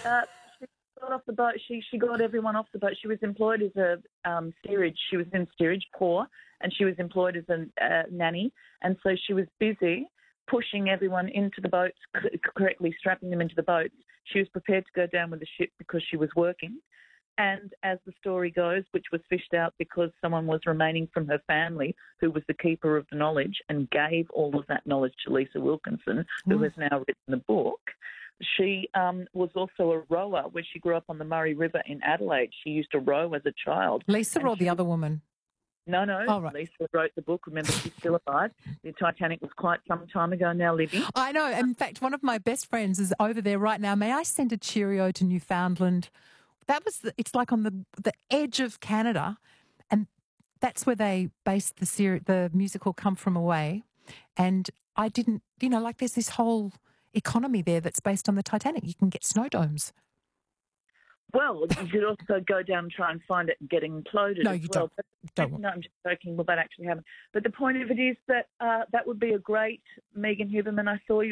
Uh, she got off the boat. She got everyone off the boat. She was employed as a steerage. She was in steerage, poor, and she was employed as a nanny. And so she was busy pushing everyone into the boats, correctly strapping them into the boats. She was prepared to go down with the ship because she was working. And as the story goes, which was fished out because someone was remaining from her family who was the keeper of the knowledge and gave all of that knowledge to Lisa Wilkinson, who has now written the book. She was also a rower when she grew up on the Murray River in Adelaide. She used to row as a child. Lisa or the other woman? No. Oh, right. Lisa wrote the book. Remember, she's still alive. The Titanic was quite some time ago now, Libby. I know. In fact, one of my best friends is over there right now. May I send a cheerio to Newfoundland? It's like on the edge of Canada, and that's where they based the musical Come From Away. And I didn't, like there's this whole economy there that's based on the Titanic. You can get snow domes. Well, you could also go down and try and find it and get imploded. No, you well. don't. No, I'm just joking. Well, that actually happened. But the point of it is that that would be a great Megan Huberman. I saw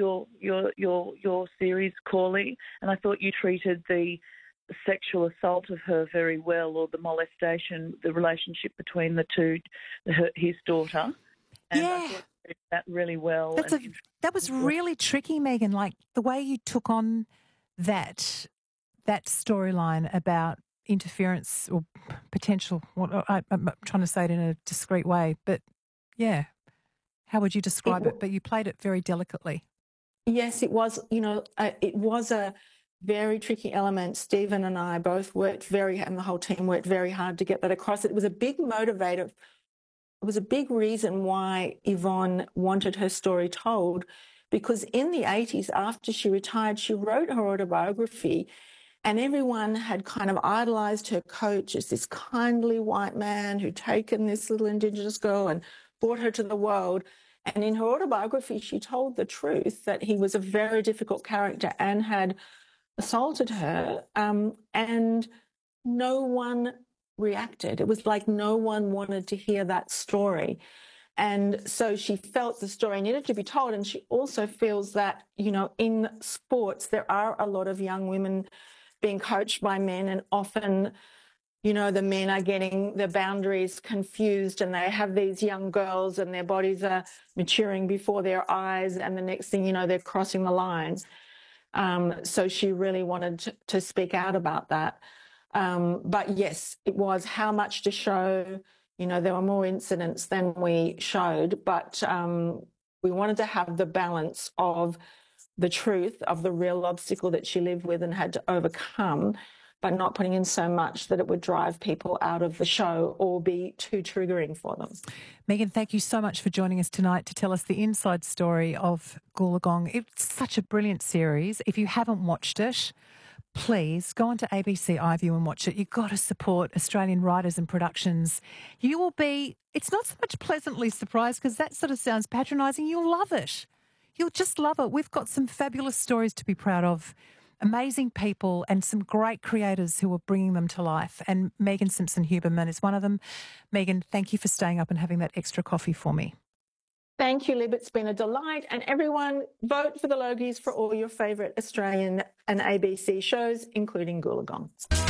your series, Corley, and I thought you treated the sexual assault of her very well, or the molestation, the relationship between the two, his daughter. And I thought you did that really well. That was really tricky, Megan. Like the way you took on that storyline about interference or potential. I'm trying to say it in a discreet way, but yeah, how would you describe it? But you played it very delicately. Yes, it was. It was a very tricky element. Stephen and I both and the whole team worked very hard to get that across. It was a big motivator. It was a big reason why Yvonne wanted her story told, because in the 80s, after she retired, she wrote her autobiography, and everyone had kind of idolized her coach as this kindly white man who'd taken this little Indigenous girl and brought her to the world. And in her autobiography, she told the truth that he was a very difficult character and had assaulted her, and no one reacted. It was like no one wanted to hear that story. And so she felt the story needed to be told. And she also feels that, in sports, there are a lot of young women being coached by men, and often, the men are getting the boundaries confused, and they have these young girls and their bodies are maturing before their eyes, and the next thing you know, they're crossing the lines. So she really wanted to speak out about that. But yes, it was how much to show. There were more incidents than we showed, but we wanted to have the balance of the truth of the real obstacle that she lived with and had to overcome, but not putting in so much that it would drive people out of the show or be too triggering for them. Megan, thank you so much for joining us tonight to tell us the inside story of Goolagong. It's such a brilliant series. If you haven't watched it, please go onto ABC iView and watch it. You've got to support Australian writers and productions. You will be, it's not so much pleasantly surprised, because that sort of sounds patronising. You'll love it. You'll just love it. We've got some fabulous stories to be proud of, amazing people and some great creators who are bringing them to life. And Megan Simpson Huberman is one of them. Megan, thank you for staying up and having that extra coffee for me. Thank you, Lib. It's been a delight. And everyone, vote for the Logies for all your favourite Australian and ABC shows, including Goolagong.